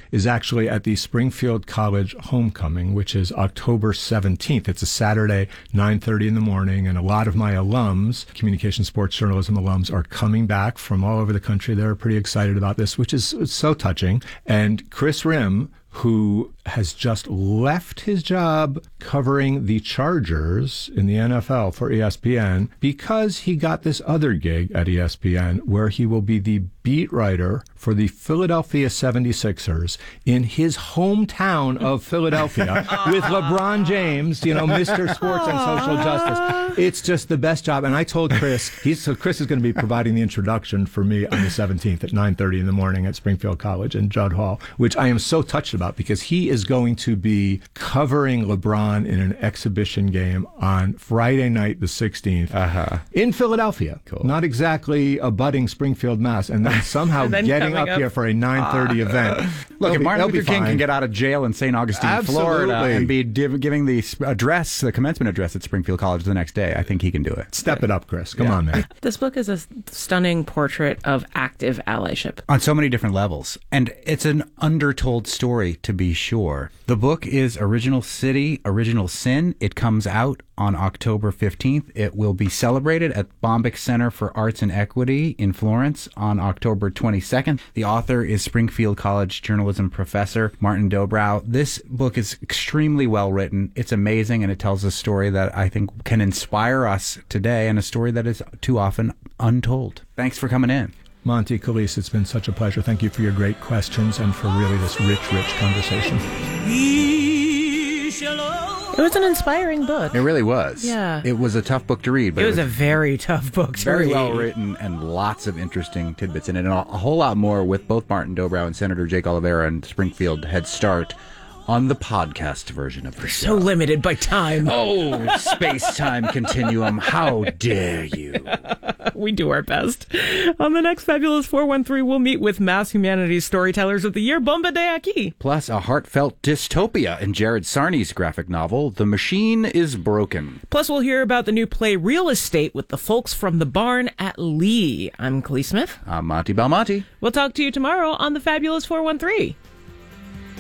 is actually at the Springfield College Homecoming, which is October 17th. It's a Saturday, 9:30 in the morning, and a lot of my alums, communication sports journalism alums, are coming back from all over the country. They're pretty excited about this, which is so touching. And Chris Rim, who has just left his job covering the Chargers in the NFL for ESPN because he got this other gig at ESPN where he will be the beat writer for the Philadelphia 76ers in his hometown of Philadelphia with LeBron James, Mr. Sports and Social Justice. It's just the best job. And I told Chris, Chris is going to be providing the introduction for me on the 17th at 9:30 in the morning at Springfield College in Judd Hall, which I am so touched about because he is going to be covering LeBron in an exhibition game on Friday night, the 16th, in Philadelphia. Cool. Not exactly a budding Springfield, Mass. And then somehow getting up here for a 9:30 event. Look, if Martin Luther King can get out of jail in St. Augustine, Florida, and be giving the commencement address at Springfield College the next day, I think he can do it. Step it up, Chris. Come on, man. This book is a stunning portrait of active allyship. On so many different levels. And it's an undertold story, to be sure. The book is Original City, Original Sin. It comes out on October 15th. It will be celebrated at Bombyx Center for Arts and Equity in Florence on October 22nd. The author is Springfield College journalism professor Martin Dobrow. This book is extremely well written. It's amazing, and it tells a story that I think can inspire us today and a story that is too often untold. Thanks for coming in. Monty, Khalees, it's been such a pleasure. Thank you for your great questions and for really this rich conversation. It was an inspiring book. It really was. Yeah. It was a tough book to read. But it was a very tough book to read. Very well written and lots of interesting tidbits in it. And a whole lot more with both Martin Dobrow and Senator Jake Oliveira and Springfield Head Start on the podcast version of the show. So limited by time. Oh, space-time continuum. How dare you? We do our best. On the next Fabulous 413, we'll meet with Mass Humanities Storytellers of the Year, Bomba de Aki. Plus, a heartfelt dystopia in Jared Sarney's graphic novel, The Machine is Broken. Plus, we'll hear about the new play Real Estate with the folks from the barn at Lee. I'm Khalees Smith. I'm Monty Belmonte. We'll talk to you tomorrow on the Fabulous 413.